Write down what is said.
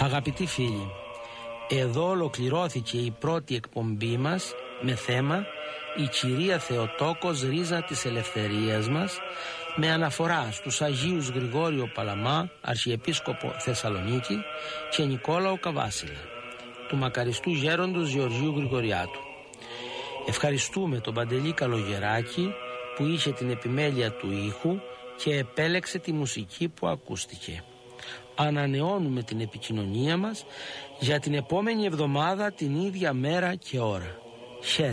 Αγαπητοί φίλοι, εδώ ολοκληρώθηκε η πρώτη εκπομπή μας με θέμα «Η Κυρία Θεοτόκος, ρίζα της ελευθερίας μας», με αναφορά στους Αγίους Γρηγόριο Παλαμά, Αρχιεπίσκοπο Θεσσαλονίκη, και Νικόλαο Καβάσιλα, του μακαριστού γέροντος Γεωργίου Γρηγοριάτου. Ευχαριστούμε τον Παντελή Καλογεράκη που είχε την επιμέλεια του ήχου και επέλεξε τη μουσική που ακούστηκε. Ανανεώνουμε την επικοινωνία μας για την επόμενη εβδομάδα την ίδια μέρα και ώρα. Χαίρετε.